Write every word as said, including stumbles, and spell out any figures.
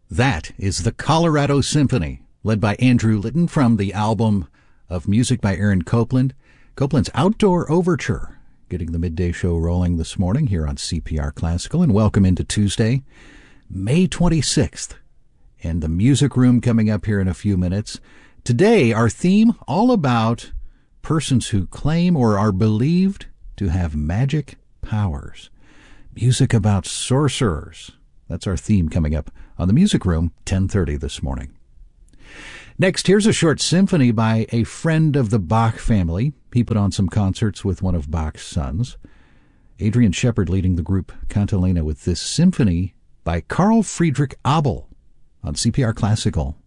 That is the Colorado Symphony, led by Andrew Litton from the album of music by Aaron Copland. Copland's Outdoor Overture, getting the midday show rolling this morning here on C P R Classical. And welcome into Tuesday, May twenty-sixth. And the music room coming up here in a few minutes. Today, our theme all about persons who claim or are believed to have magic powers. Music about sorcerers. That's our theme coming up on the Music Room, ten thirty this morning. Next, here's a short symphony by a friend of the Bach family. He put on some concerts with one of Bach's sons. Adrian Shepard leading the group Cantilena with this symphony by Carl Friedrich Abel on C P R Classical.